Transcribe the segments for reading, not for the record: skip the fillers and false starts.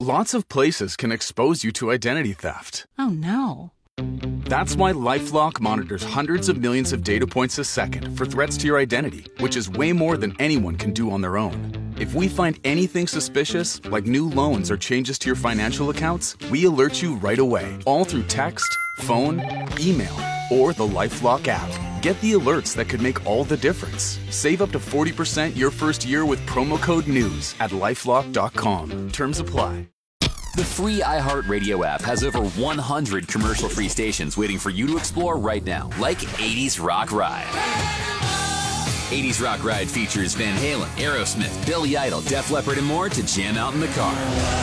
Lots of places can expose you to identity theft. Oh, no. That's why LifeLock monitors hundreds of millions of data points a second for threats to your identity, which is way more than anyone can do on their own. If we find anything suspicious, like new loans or changes to your financial accounts, we alert you right away, all through text, phone, email, or the LifeLock app. Get the alerts that could make all the difference. Save up to 40% your first year with promo code NEWS at LifeLock.com. Terms apply. The free iHeartRadio app has over 100 commercial-free stations waiting for you to explore right now, like 80s Rock Ride. 80s Rock Ride features Van Halen, Aerosmith, Billy Idol, Def Leppard, and more to jam out in the car.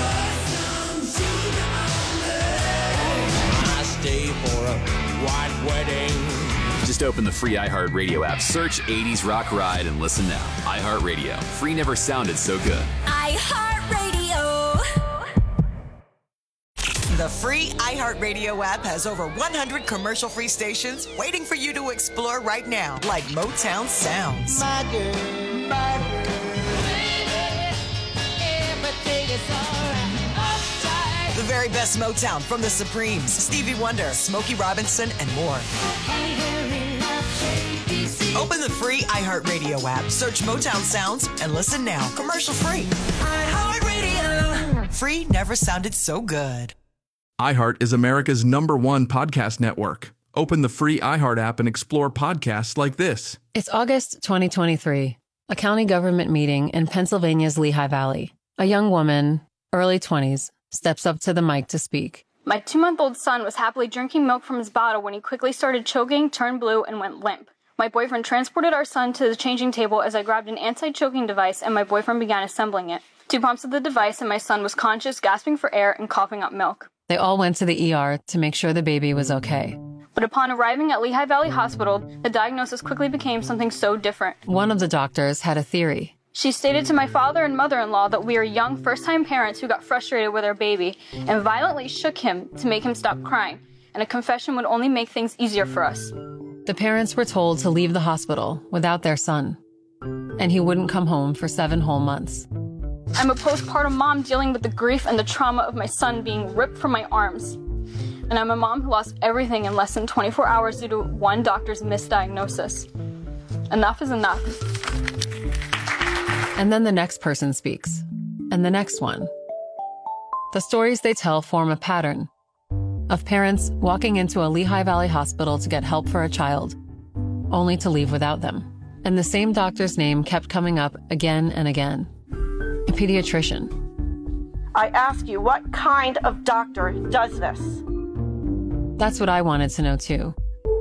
I stay for a white wedding. Just open the free iHeartRadio app, search 80s Rock Ride, and listen now. iHeartRadio. Free never sounded so good. iHeartRadio. The free iHeartRadio app has over 100 commercial-free stations waiting for you to explore right now, like Motown Sounds. My girl, baby, everything is all right. The very best Motown from the Supremes, Stevie Wonder, Smokey Robinson, and more. Open the free iHeartRadio app, search Motown Sounds, and listen now. Commercial-free. iHeartRadio. Free never sounded so good. iHeart is America's #1 podcast network. Open the free iHeart app and explore podcasts like this. It's August 2023, a county government meeting in Pennsylvania's Lehigh Valley. A young woman, early 20s, steps up to the mic to speak. My 2-month-old son was happily drinking milk from his bottle when he quickly started choking, turned blue, and went limp. My boyfriend transported our son to the changing table as I grabbed an anti-choking device and my boyfriend began assembling it. 2 pumps of the device and my son was conscious, gasping for air, and coughing up milk. They all went to the ER to make sure the baby was okay. But upon arriving at Lehigh Valley Hospital, the diagnosis quickly became something so different. One of the doctors had a theory. She stated to my father and mother-in-law that we are young first-time parents who got frustrated with our baby and violently shook him to make him stop crying, and a confession would only make things easier for us. The parents were told to leave the hospital without their son, and he wouldn't come home for 7 whole months. I'm a postpartum mom dealing with the grief and the trauma of my son being ripped from my arms. And I'm a mom who lost everything in less than 24 hours due to one doctor's misdiagnosis. Enough is enough. And then the next person speaks, and the next one. The stories they tell form a pattern of parents walking into a Lehigh Valley hospital to get help for a child, only to leave without them. And the same doctor's name kept coming up again and again. A pediatrician. I ask you, what kind of doctor does this? That's what I wanted to know too.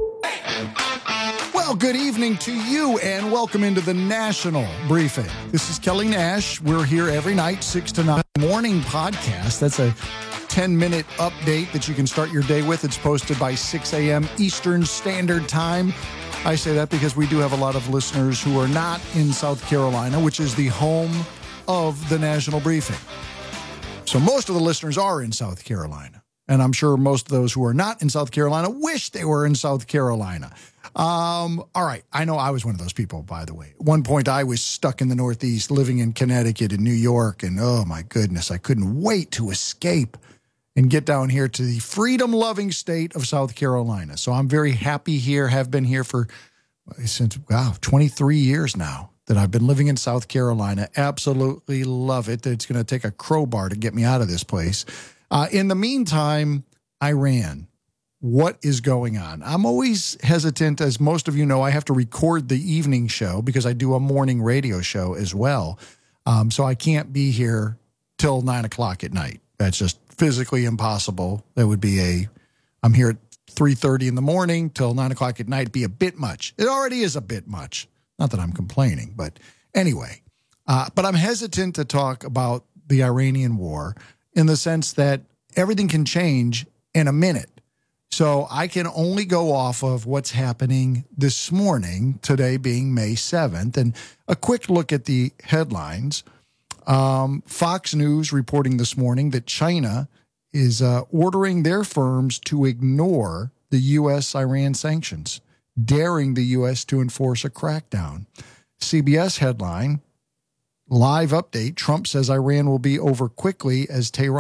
Well, good evening to you and welcome into the National Briefing. This is Kelly Nash. We're here every night, 6 to 9. Morning podcast. That's a 10-minute update that you can start your day with. It's posted by 6 a.m. Eastern Standard Time. I say that because we do have a lot of listeners who are not in South Carolina, which is the home of the National Briefing. So most of the listeners are in South Carolina. And I'm sure most of those who are not in South Carolina wish they were in South Carolina. All right. I know I was one of those people, by the way. At one point, I was stuck in the Northeast, living in Connecticut and New York. And oh, my goodness, I couldn't wait to escape and get down here to the freedom-loving state of South Carolina. So I'm very happy here, have been here since 23 years now that I've been living in South Carolina. Absolutely love it. It's going to take a crowbar to get me out of this place. In the meantime, Iran. What is going on? I'm always hesitant, as most of you know, I have to record the evening show because I do a morning radio show as well. So I can't be here till 9 o'clock at night. That's just physically impossible. That would be I'm here at 3:30 in the morning till 9 o'clock at night. It'd be a bit much. It already is a bit much. Not that I'm complaining, but anyway. But I'm hesitant to talk about the Iranian war in the sense that everything can change in a minute. So I can only go off of what's happening this morning, today being May 7th. And a quick look at the headlines. Fox News reporting this morning that China is ordering their firms to ignore the U.S.-Iran sanctions, daring the U.S. to enforce a crackdown. CBS headline, live update, Trump says Iran will be over quickly as Tehran